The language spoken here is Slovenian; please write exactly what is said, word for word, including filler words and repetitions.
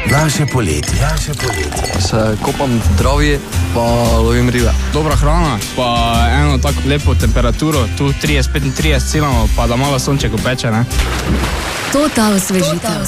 Naše poletje. Naše poletje. Se kopam v travji, pa lovim ribe. Dobra hrana, pa eno tako lepo temperaturo, tu trideset petintrideset cilamo, pa da malo sonček opeče, ne? To ta osvežitev.